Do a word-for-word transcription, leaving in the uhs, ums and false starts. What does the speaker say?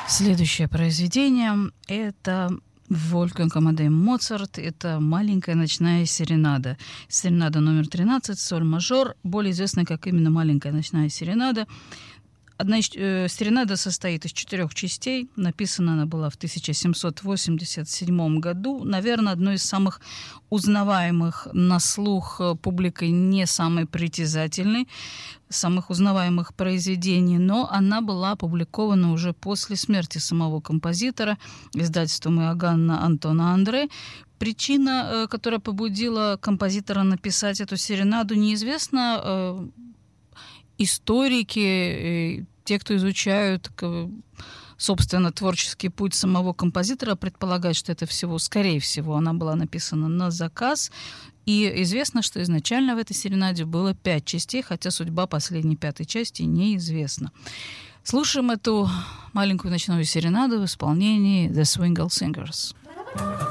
Следующее произведение – это Вольфганг Амадей Моцарт. Это «Маленькая ночная серенада». Серенада номер тринадцать, соль мажор, более известная как именно «Маленькая ночная серенада». Одна из, э, серенада состоит из четырех частей. Написана она была в тысяча семьсот восемьдесят седьмом году. Наверное, одной из самых узнаваемых на слух публикой, не самой притязательной, самых узнаваемых произведений, но она была опубликована уже после смерти самого композитора издательством Иоганна Антона Андре. Причина, которая побудила композитора написать эту серенаду, неизвестна. Историки, те, кто изучают, собственно, творческий путь самого композитора, предполагают, что это всего, скорее всего, она была написана на заказ. И известно, что изначально в этой серенаде было пять частей, хотя судьба последней пятой части неизвестна. Слушаем эту маленькую ночную серенаду в исполнении The Swingle Singers.